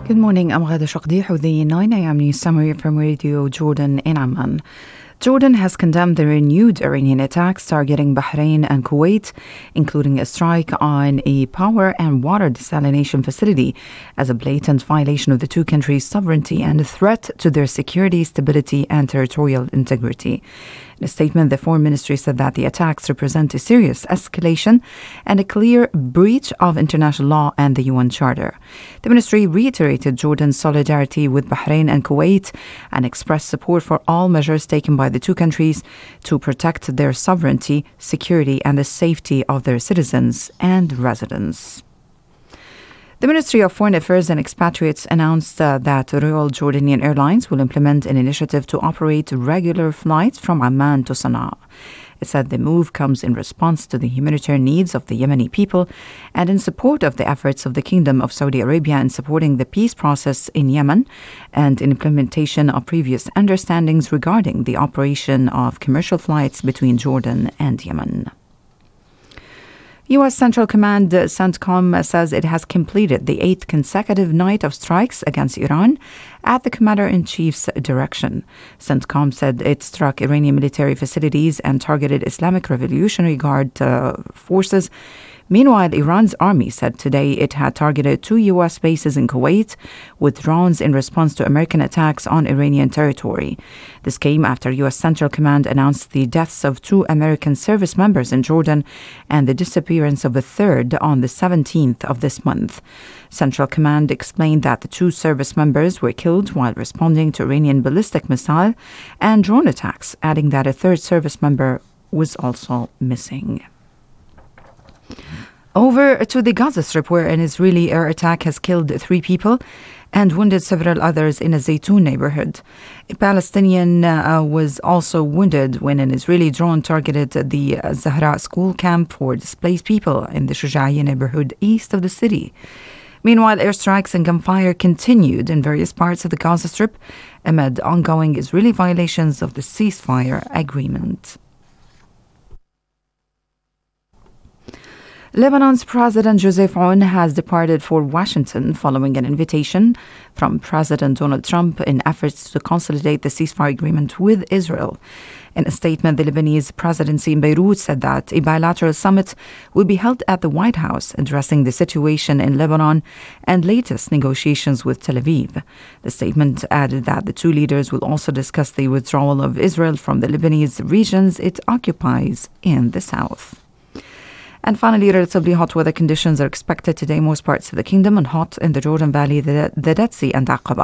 Good morning, I'm Ghada Shaqdi with the 9 a.m. news summary from Radio Jordan in Amman. Jordan has condemned the renewed Iranian attacks targeting Bahrain and Kuwait, including a strike on a power and water desalination facility, as a blatant violation of the two countries' sovereignty and a threat to their security, stability, and territorial integrity. In a statement, the Foreign Ministry said that the attacks represent a serious escalation and a clear breach of international law and the UN Charter. The ministry reiterated Jordan's solidarity with Bahrain and Kuwait and expressed support for all measures taken by the two countries to protect their sovereignty, security, and the safety of their citizens and residents. The Ministry of Foreign Affairs and Expatriates announced that Royal Jordanian Airlines will implement an initiative to operate regular flights from Amman to Sana'a. It said the move comes in response to the humanitarian needs of the Yemeni people and in support of the efforts of the Kingdom of Saudi Arabia in supporting the peace process in Yemen and in implementation of previous understandings regarding the operation of commercial flights between Jordan and Yemen. U.S. Central Command CENTCOM says it has completed the 8th consecutive night of strikes against Iran at the Commander-in-Chief's direction. CENTCOM said it struck Iranian military facilities and targeted Islamic Revolutionary Guard forces. Meanwhile, Iran's army said today it had targeted 2 U.S. bases in Kuwait with drones in response to American attacks on Iranian territory. This came after U.S. Central Command announced the deaths of 2 American service members in Jordan and the disappearance of a third on the 17th of this month. Central Command explained that the 2 service members were killed while responding to Iranian ballistic missile and drone attacks, adding that a third service member was also missing. Over to the Gaza Strip, where an Israeli air attack has killed 3 people and wounded several others in a Zaytun neighborhood. A Palestinian was also wounded when an Israeli drone targeted the Zahra school camp for displaced people in the Shuja'iyya neighborhood east of the city. Meanwhile, airstrikes and gunfire continued in various parts of the Gaza Strip amid ongoing Israeli violations of the ceasefire agreement. Lebanon's President Joseph Aoun has departed for Washington following an invitation from President Donald Trump in efforts to consolidate the ceasefire agreement with Israel. In a statement, the Lebanese presidency in Beirut said that a bilateral summit will be held at the White House addressing the situation in Lebanon and latest negotiations with Tel Aviv. The statement added that the two leaders will also discuss the withdrawal of Israel from the Lebanese regions it occupies in the south. And finally, relatively hot weather conditions are expected today in most parts of the kingdom and hot in the Jordan Valley, the Dead Sea and Aqaba.